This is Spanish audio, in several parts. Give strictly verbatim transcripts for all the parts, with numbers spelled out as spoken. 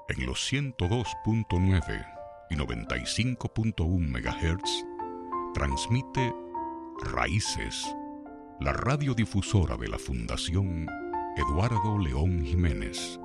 En los ciento dos punto nueve y noventa y cinco punto uno megahertz transmite Raíces, la radiodifusora de la Fundación Eduardo León Jiménez.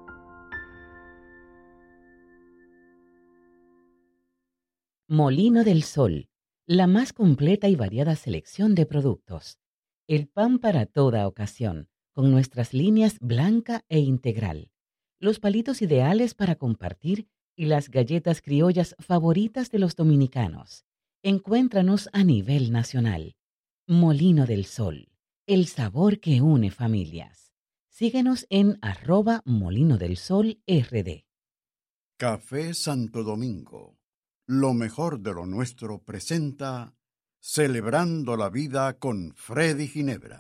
Molino del Sol, la más completa y variada selección de productos. El pan para toda ocasión, con nuestras líneas blanca e integral. Los palitos ideales para compartir y las galletas criollas favoritas de los dominicanos. Encuéntranos a nivel nacional. Molino del Sol, el sabor que une familias. Síguenos en arroba Molino del Sol R D. Café Santo Domingo, lo mejor de lo nuestro, presenta Celebrando la Vida con Freddy Ginebra.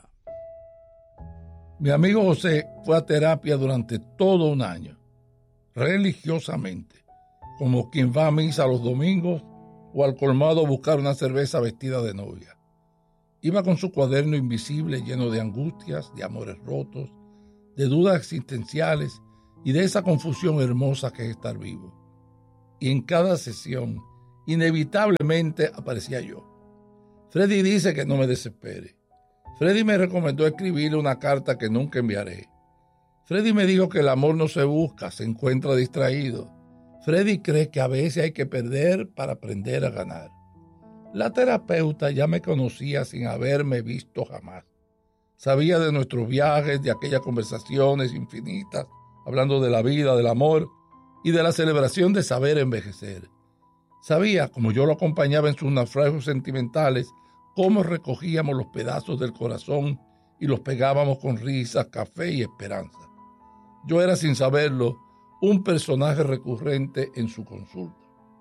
Mi amigo José fue a terapia durante todo un año, religiosamente, como quien va a misa los domingos o al colmado a buscar una cerveza vestida de novia. Iba con su cuaderno invisible lleno de angustias, de amores rotos, de dudas existenciales y de esa confusión hermosa que es estar vivo. Y en cada sesión, inevitablemente aparecía yo. Freddy dice que no me desespere. Freddy me recomendó escribirle una carta que nunca enviaré. Freddy me dijo que el amor no se busca, se encuentra distraído. Freddy cree que a veces hay que perder para aprender a ganar. La terapeuta ya me conocía sin haberme visto jamás. Sabía de nuestros viajes, de aquellas conversaciones infinitas, hablando de la vida, del amor y de la celebración de saber envejecer. Sabía, como yo lo acompañaba en sus naufragios sentimentales, cómo recogíamos los pedazos del corazón y los pegábamos con risas, café y esperanza. Yo era, sin saberlo, un personaje recurrente en su consulta.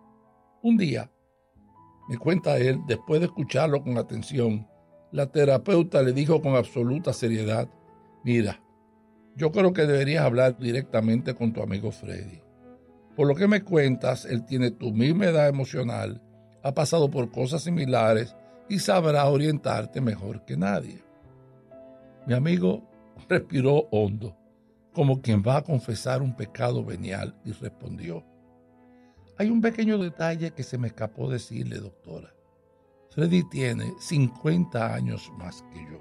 Un día, me cuenta él, después de escucharlo con atención, la terapeuta le dijo con absoluta seriedad: mira, yo creo que deberías hablar directamente con tu amigo Freddy. Por lo que me cuentas, él tiene tu misma edad emocional, ha pasado por cosas similares y sabrá orientarte mejor que nadie. Mi amigo respiró hondo, como quien va a confesar un pecado venial, y respondió: hay un pequeño detalle que se me escapó decirle, doctora. Freddy tiene cincuenta años más que yo.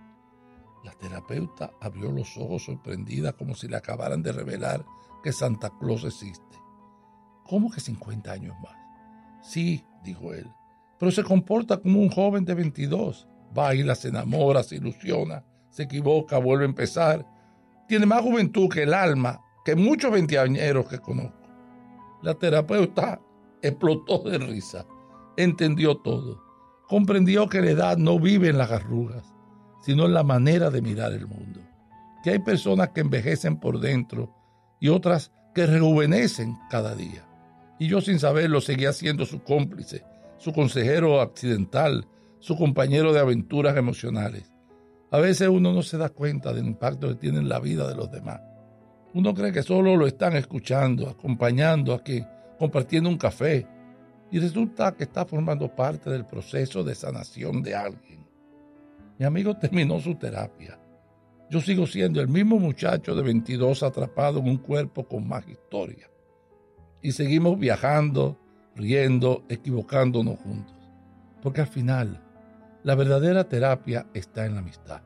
La terapeuta abrió los ojos sorprendida, como si le acabaran de revelar que Santa Claus existe. ¿Cómo que cincuenta años más? Sí, dijo él, pero se comporta como un joven de veintidós. Baila, se enamora, se ilusiona, se equivoca, vuelve a empezar. Tiene más juventud que el alma, que muchos veinteañeros que conozco. La terapeuta explotó de risa. Entendió todo. Comprendió que la edad no vive en las arrugas, sino en la manera de mirar el mundo. Que hay personas que envejecen por dentro y otras que rejuvenecen cada día. Y yo, sin saberlo, seguía siendo su cómplice, su consejero accidental, su compañero de aventuras emocionales. A veces uno no se da cuenta del impacto que tiene en la vida de los demás. Uno cree que solo lo están escuchando, acompañando aquí, compartiendo un café, y resulta que está formando parte del proceso de sanación de alguien. Mi amigo terminó su terapia. Yo sigo siendo el mismo muchacho de veintidós atrapado en un cuerpo con más historia. Y seguimos viajando, riendo, equivocándonos juntos. Porque al final, la verdadera terapia está en la amistad.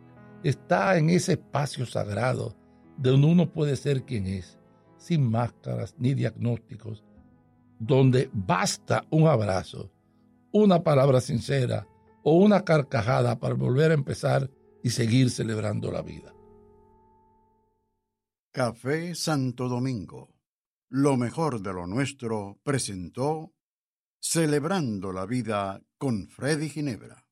Está en ese espacio sagrado donde uno puede ser quien es, sin máscaras ni diagnósticos, donde basta un abrazo, una palabra sincera o una carcajada para volver a empezar y seguir celebrando la vida. Café Santo Domingo, lo mejor de lo nuestro, presentó Celebrando la Vida con Freddy Ginebra.